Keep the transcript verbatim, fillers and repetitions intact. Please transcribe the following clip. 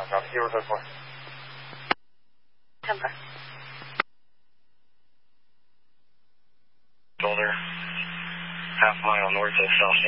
copy. Zero five four. Temper. Boulder, half mile north of South